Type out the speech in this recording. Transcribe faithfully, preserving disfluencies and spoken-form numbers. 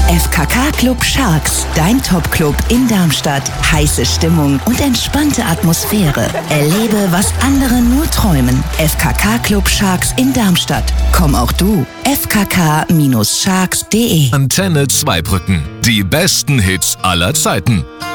F K K Club Sharks, dein Top-Club in Darmstadt. Heiße Stimmung und entspannte Atmosphäre. Erlebe, was andere nur träumen. F K K Club Sharks in Darmstadt. Komm auch du. f k k Bindestrich sharks punkt de Antenne Zweibrücken. Die besten Hits aller Zeiten.